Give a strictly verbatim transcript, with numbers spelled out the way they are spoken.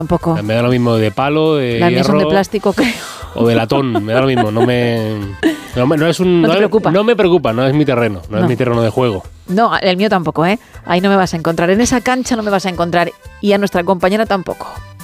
Tampoco. Me da lo mismo de palo, de Las mías son hierro de plástico, creo. o de latón, me da lo mismo. No me, no, me- no es un, No te no, preocupa. no me preocupa, no es mi terreno, no, No. es mi terreno de juego. No, el mío tampoco, ¿eh? Ahí no me vas a encontrar. En esa cancha no me vas a encontrar. Y a nuestra compañera tampoco.